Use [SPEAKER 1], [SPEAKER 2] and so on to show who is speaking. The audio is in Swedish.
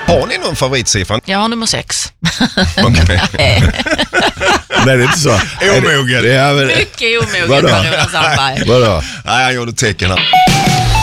[SPEAKER 1] Har ni någon favoritsiffra?
[SPEAKER 2] Jag har nummer 6.
[SPEAKER 1] Okay.
[SPEAKER 3] Nej, det är inte så.
[SPEAKER 1] Omogen.
[SPEAKER 2] Mycket omogen.
[SPEAKER 3] Vadå?
[SPEAKER 2] Vadå?
[SPEAKER 3] Vadå?
[SPEAKER 1] Nej, jag gjorde tecken här.